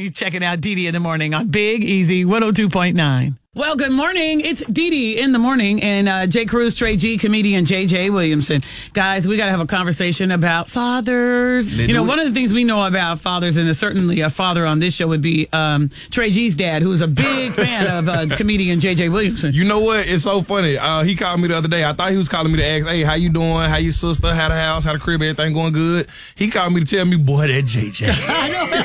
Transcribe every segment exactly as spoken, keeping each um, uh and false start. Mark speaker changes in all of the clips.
Speaker 1: You're checking out Dee Dee in the Morning on Big Easy one oh two point nine. Well, good morning. It's Dee Dee in the Morning, and uh, Jay Cruz, Trey G, comedian J J Williamson. Guys, we got to have a conversation about fathers.
Speaker 2: They
Speaker 1: you know,
Speaker 2: it.
Speaker 1: one of the things we know about fathers, and certainly a father on this show would be um, Trey G's dad, who's a big fan of uh, comedian J J Williamson.
Speaker 2: You know what? It's so funny. Uh, he called me the other day. I thought he was calling me to ask, hey, how you doing? How your sister? How the house? How the crib? Everything going good? He called me to tell me, boy, that J J.
Speaker 1: I know.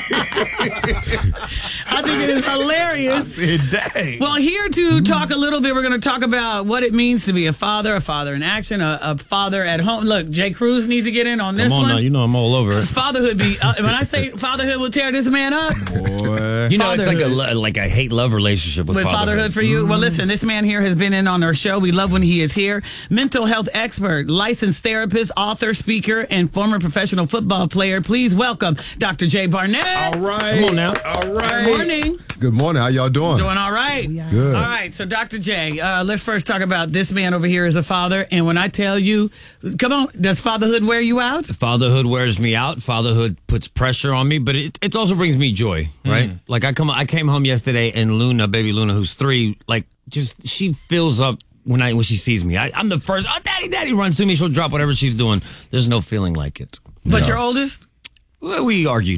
Speaker 1: I think it is hilarious.
Speaker 2: I said, dang.
Speaker 1: Well, here to talk a little bit, we're going to talk about what it means to be a father, a father in action, a, a father at home. Look, Jay Cruz needs to get in on this
Speaker 3: Come on
Speaker 1: one.
Speaker 3: now, you know I'm all over it.
Speaker 1: Fatherhood be uh, when I say fatherhood will tear this man up.
Speaker 2: Boy.
Speaker 3: You know, it's like a
Speaker 1: Fatherhood.
Speaker 3: lo- like a hate love relationship with,
Speaker 1: With fatherhood for you? Well, listen, this man here has been in on our show. We love when he is here. Mental health expert, licensed therapist, author, speaker, and former professional football player. Please welcome Doctor Jay Barnett.
Speaker 2: All right.
Speaker 3: Come on now.
Speaker 2: All right.
Speaker 1: Good morning.
Speaker 4: Good morning. How y'all doing?
Speaker 1: Doing all right.
Speaker 4: Good.
Speaker 1: All right. So, Doctor J, uh, let's first talk about this man over here as a father. And when I tell you, come on, does fatherhood wear you out?
Speaker 3: Fatherhood wears me out. Fatherhood puts pressure on me, but it, it also brings me joy, right?
Speaker 1: Mm.
Speaker 3: Like I come, I came home yesterday, and Luna, baby Luna, who's three, like just she fills up when I when she sees me. I, I'm the first. Oh, daddy, daddy runs to me. She'll drop whatever she's doing. There's no feeling like it.
Speaker 1: But
Speaker 4: No.
Speaker 1: your oldest?
Speaker 3: Well, we argued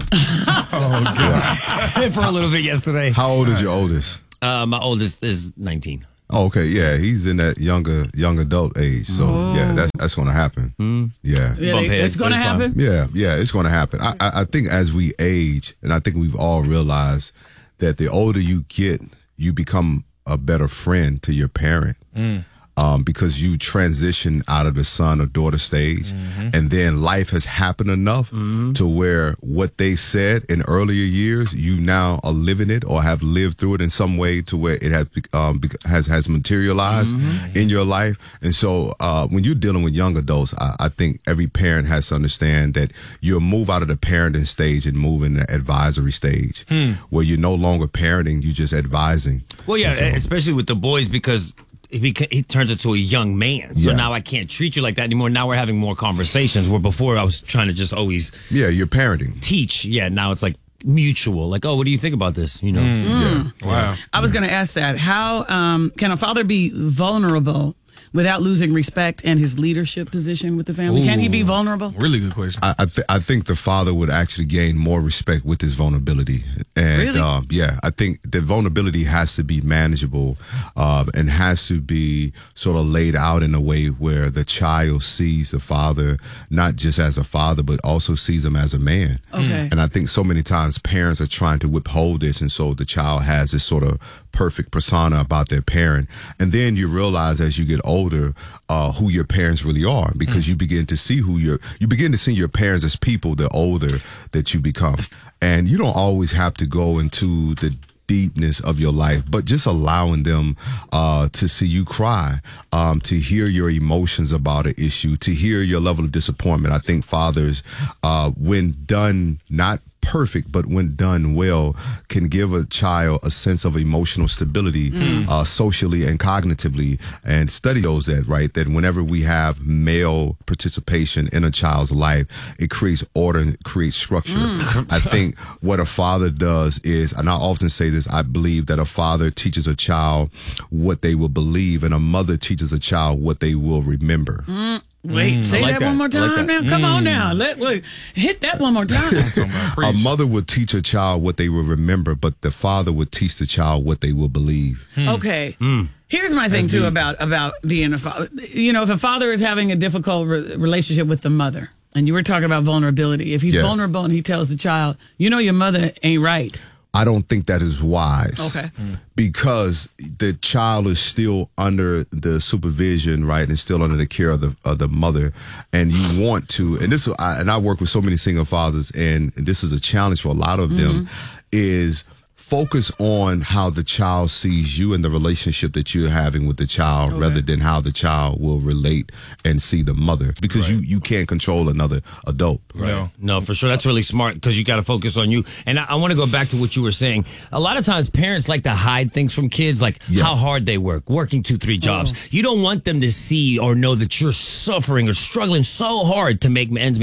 Speaker 3: for a little bit yesterday.
Speaker 4: How old is your oldest?
Speaker 3: Uh, my oldest is nineteen.
Speaker 4: Oh, okay. Yeah, he's in that younger young adult age. So yeah, that's that's going to happen. Yeah.
Speaker 1: Yeah,
Speaker 3: Bump
Speaker 1: they-
Speaker 3: head,
Speaker 1: it's going to
Speaker 3: but it's fine.
Speaker 1: happen?
Speaker 4: Yeah, yeah, it's going to happen. I, I, I think as we age, and I think we've all realized that the older you get, you become a better friend to your parent. Um, because you transition out of the son or daughter stage, and then life has happened enough to where what they said in earlier years, you now are living it or have lived through it in some way to where it has um, bec- has has materialized in your life. And so, uh, when you're dealing with young adults, I, I think every parent has to understand that you'll move out of the parenting stage and move in the advisory stage, where you're no longer parenting, you're just advising.
Speaker 3: Well, yeah,
Speaker 4: And so-
Speaker 3: especially with the boys, because he, beca- he turns into a young man. So
Speaker 4: Yeah.
Speaker 3: now I can't treat you like that anymore. Now we're having more conversations, where before I was trying to just always
Speaker 4: yeah, you're parenting.
Speaker 3: teach. Yeah, now it's like mutual. Like, oh, what do you think about this? You know?
Speaker 4: Yeah.
Speaker 2: Wow.
Speaker 1: I was going to ask that. How um, can a father be vulnerable without losing respect and his leadership position with the family? Can he be vulnerable?
Speaker 2: Really good question.
Speaker 4: I I, th- I think the father would actually gain more respect with his vulnerability, and
Speaker 1: Really?
Speaker 4: um, yeah, I think the vulnerability has to be manageable, uh, and has to be sort of laid out in a way where the child sees the father not just as a father, but also sees him as a man.
Speaker 1: Okay.
Speaker 4: And I think so many times parents are trying to withhold this, and so the child has this sort of perfect persona about their parent, and then you realize as you get older uh, who your parents really are, because you begin to see who your you begin to see your parents as people the older that you become, and you don't always have to go into the deepness of your life, but just allowing them uh, to see you cry, um, to hear your emotions about an issue, to hear your level of disappointment. I think fathers, uh, when done not perfect, but when done well, can give a child a sense of emotional stability, uh, socially and cognitively. And study shows that, right, that whenever we have male participation in a child's life, it creates order and creates structure. I think what a father does is, and I often say this, I believe that a father teaches a child what they will believe, and a mother teaches a child what they will remember.
Speaker 1: Wait, say
Speaker 3: like
Speaker 1: that,
Speaker 3: that.
Speaker 1: one more
Speaker 3: I like
Speaker 1: time
Speaker 3: that.
Speaker 1: now. Come on now. Let wait, hit that one more time.
Speaker 4: A mother would teach a child what they will remember, but the father would teach the child what they will believe.
Speaker 1: Okay. Here's my thing too about about being a father. You know, if a father is having a difficult re- relationship with the mother, and you were talking about vulnerability, if he's
Speaker 4: Yeah.
Speaker 1: vulnerable and he tells the child, you know, your mother ain't right.
Speaker 4: I don't think that is wise.
Speaker 1: Okay.
Speaker 4: Because the child is still under the supervision, right, and still under the care of the of the mother, and you want to, and this, I, and I work with so many single fathers, and this is a challenge for a lot of them, is focus on how the child sees you and the relationship that you're having with the child,
Speaker 1: Okay.
Speaker 4: rather than how the child will relate and see the mother, because you you can't control another adult.
Speaker 2: No.
Speaker 3: No, for sure. That's really smart, because you got to focus on you. And I, I want to go back to what you were saying. A lot of times parents like to hide things from kids, like
Speaker 4: Yeah.
Speaker 3: how hard they work, working two, three jobs. You don't want them to see or know that you're suffering or struggling so hard to make ends meet.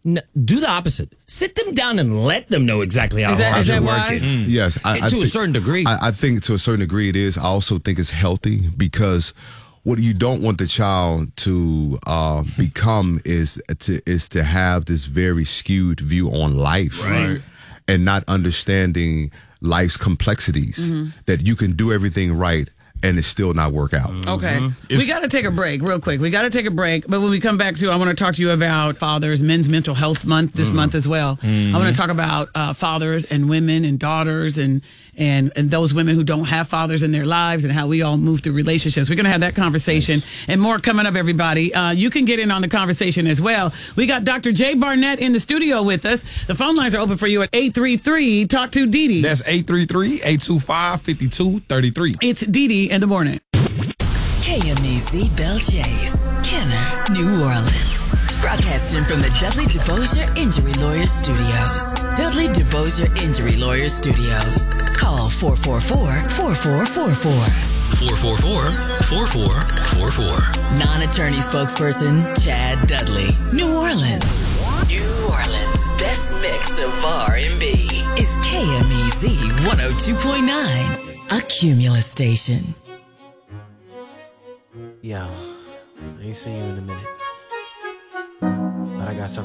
Speaker 3: No, do the opposite. Sit them down and let them know exactly how
Speaker 1: Is that-
Speaker 3: hard
Speaker 1: is that
Speaker 3: you're
Speaker 1: wise?
Speaker 3: working.
Speaker 4: Yes, I,
Speaker 3: To
Speaker 4: I
Speaker 3: a
Speaker 4: think-
Speaker 3: certain degree.
Speaker 4: I, I think to a certain degree it is. I also think it's healthy because what you don't want the child to uh, become is to is to have this very skewed view on life,
Speaker 3: Right.
Speaker 4: and not understanding life's complexities.
Speaker 1: Mm-hmm.
Speaker 4: That you can do everything right and it still not work out.
Speaker 1: Okay. We got to take a break real quick. We got to take a break. But when we come back to, I want to talk to you about fathers, Men's Mental Health Month this month as well. I want to talk about uh, fathers and women and daughters and, and, and those women who don't have fathers in their lives and how we all move through relationships. We're going to have that conversation and more coming up, everybody. Uh, you can get in on the conversation as well. We got Doctor Jay Barnett in the studio with us. The phone lines are open for you at eight three three, talk to Dee Dee.
Speaker 2: That's eight three three, eight two five, five two three three.
Speaker 1: It's Dee Dee in the morning.
Speaker 5: K M E Z Belle Chase, Kenner, New Orleans. Broadcasting from the Dudley DeBosier Injury Lawyers Studios. Dudley DeBosier Injury Lawyers Studios. Call four four four, four four four four.
Speaker 6: four four four, four four four four.
Speaker 5: Non-attorney spokesperson, Chad Dudley. New Orleans. New Orleans' best mix of R and B is K M E Z one oh two point nine, a Cumulus station.
Speaker 7: Yo, I ain't seen you in a minute, but I got something.